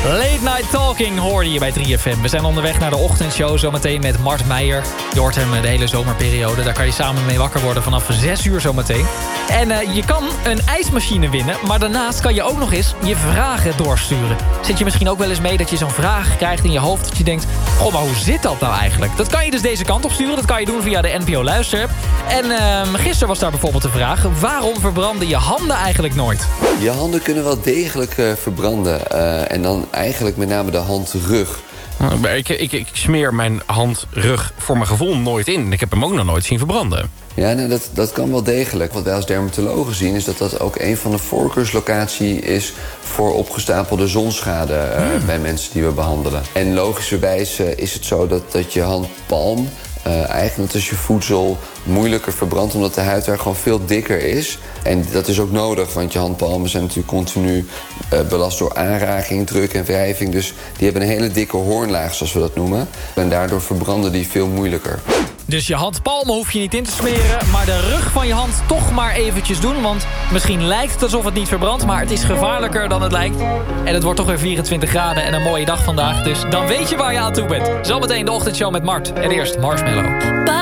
Late Night Talking hoorde je bij 3FM. We zijn onderweg naar de ochtendshow zometeen met Mart Meijer. Je hoort hem de hele zomerperiode. Daar kan je samen mee wakker worden vanaf 6 uur zometeen. En je kan een ijsmachine winnen. Maar daarnaast kan je ook nog eens je vragen doorsturen. Zit je misschien ook wel eens mee dat je zo'n vraag krijgt in je hoofd... dat je denkt, goh, maar hoe zit dat nou eigenlijk? Dat kan je dus deze kant op sturen. Dat kan je doen via de NPO Luisterapp. En gisteren was daar bijvoorbeeld de vraag... waarom verbranden je handen eigenlijk nooit? Je handen kunnen wel degelijk verbranden. En dan eigenlijk met name de handrug. Ik smeer mijn handrug voor mijn gevoel nooit in. Ik heb hem ook nog nooit zien verbranden. Ja, nee, dat kan wel degelijk. Wat wij als dermatologen zien is dat dat ook een van de voorkeurslocatie is... voor opgestapelde zonschade bij mensen die we behandelen. En logischerwijs is het zo dat je handpalm... eigenlijk als je voedsel moeilijker verbrandt... omdat de huid daar gewoon veel dikker is. En dat is ook nodig, want je handpalmen zijn natuurlijk continu... belast door aanraking, druk en wrijving. Dus die hebben een hele dikke hoornlaag, zoals we dat noemen. En daardoor verbranden die veel moeilijker. Dus je handpalmen hoef je niet in te smeren... maar de rug van je hand toch maar eventjes doen... want misschien lijkt het alsof het niet verbrandt... maar het is gevaarlijker dan het lijkt. En het wordt toch weer 24 graden en een mooie dag vandaag... dus dan weet je waar je aan toe bent. Zometeen de ochtendshow met Mart. En eerst Marshmello.